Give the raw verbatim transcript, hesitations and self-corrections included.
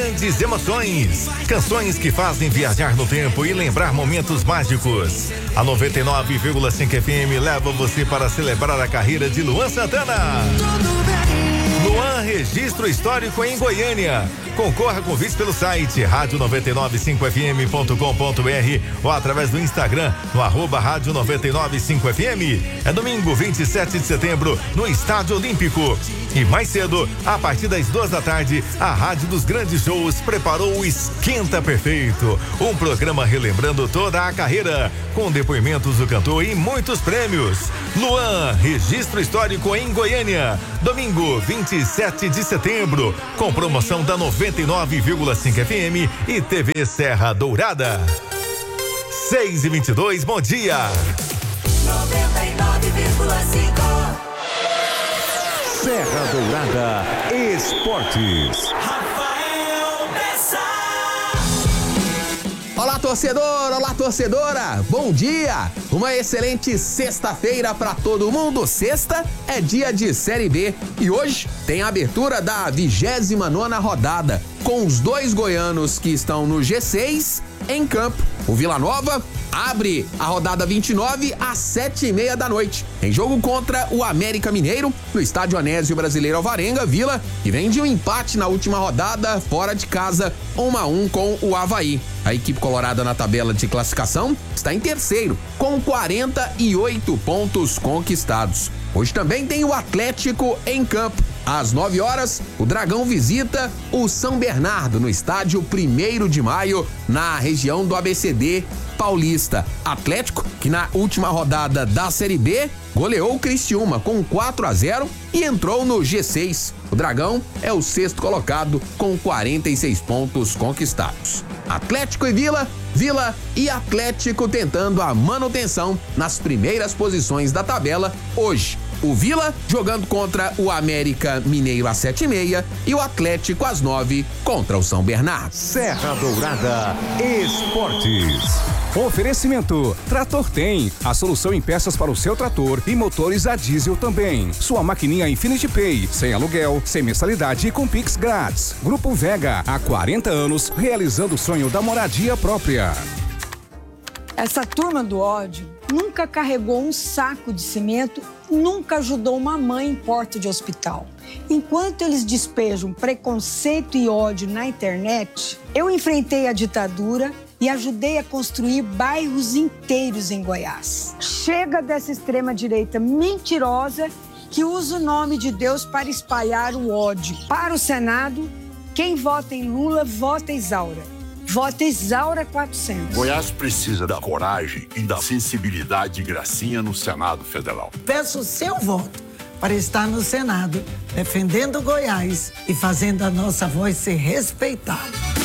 grandes emoções. Canções que fazem viajar no tempo e lembrar momentos mágicos. A noventa e nove vírgula cinco F M leva você para celebrar a carreira de Luan Santana. Luan Registro Histórico em Goiânia. Concorra com convites pelo site rádio noventa e nove cinco F M ponto com ponto B R ou através do Instagram no arroba rádio noventa e nove cinco F M. É domingo, vinte e sete de setembro, no Estádio Olímpico. E mais cedo, a partir das duas da tarde, a Rádio dos Grandes Shows preparou o Esquenta Perfeito, um programa relembrando toda a carreira, com depoimentos do cantor e muitos prêmios. Luan, Registro Histórico em Goiânia, domingo, vinte e sete de setembro, com promoção da noventa e nove vírgula cinco F M e T V Serra Dourada. seis e vinte e dois, bom dia. noventa e nove vírgula cinco Serra Dourada Esportes. Rafael Bessa. Olá, torcedor! Olá, torcedora! Bom dia! Uma excelente sexta-feira para todo mundo. Sexta é dia de Série B e hoje tem a abertura da vigésima nona rodada, com os dois goianos que estão no G seis em campo. O Vila Nova abre a rodada vinte e nove às sete e meia da noite, em jogo contra o América Mineiro, no estádio Anésio Brasileiro Alvarenga. Vila, que vem de um empate na última rodada, fora de casa, um a um com o Avaí. A equipe colorada na tabela de classificação está em terceiro, com quarenta e oito pontos conquistados. Hoje também tem o Atlético em campo. Às nove horas, o Dragão visita o São Bernardo no estádio primeiro de maio, na região do A B C D Paulista. Atlético, que na última rodada da Série B goleou o Criciúma com quatro a zero e entrou no G seis. O Dragão é o sexto colocado com quarenta e seis pontos conquistados. Atlético e Vila, Vila e Atlético tentando a manutenção nas primeiras posições da tabela hoje. O Vila jogando contra o América Mineiro às sete e meia e o Atlético às nove contra o São Bernardo. Serra Dourada Esportes. Oferecimento: Trator Tem, a solução em peças para o seu trator e motores a diesel também. Sua maquininha Infinity Pay, sem aluguel, sem mensalidade e com Pix grátis. Grupo Vega, há quarenta anos, realizando o sonho da moradia própria. Essa turma do ódio nunca carregou um saco de cimento, nunca ajudou uma mãe em porta de hospital. Enquanto eles despejam preconceito e ódio na internet, eu enfrentei a ditadura e ajudei a construir bairros inteiros em Goiás. Chega dessa extrema-direita mentirosa que usa o nome de Deus para espalhar o ódio. Para o Senado, quem vota em Lula, vota Isaura. Vota Isaura quatrocentos. Goiás precisa da coragem e da sensibilidade de Gracinha no Senado Federal. Peço o seu voto para estar no Senado, defendendo Goiás e fazendo a nossa voz ser respeitada.